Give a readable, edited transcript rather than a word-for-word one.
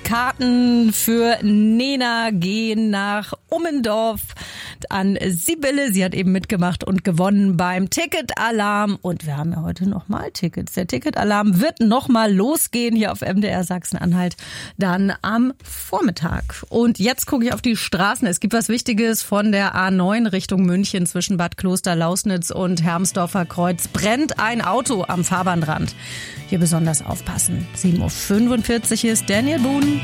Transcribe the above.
Karten für Nena gehen nach Ummendorf an Sibylle. Sie hat eben mitgemacht und gewonnen beim Ticketalarm. Und wir haben ja heute nochmal Tickets. Der Ticketalarm wird nochmal losgehen hier auf MDR Sachsen-Anhalt dann am Vormittag. Und jetzt gucke ich auf die Straßen. Es gibt was Wichtiges von der A9 Richtung München zwischen Bad Kloster-Lausnitz und Hermsdorfer Kreuz. Brennt ein Auto am Fahrbahnrand. Hier besonders aufpassen. 7:45 Uhr ist Daniel Boone.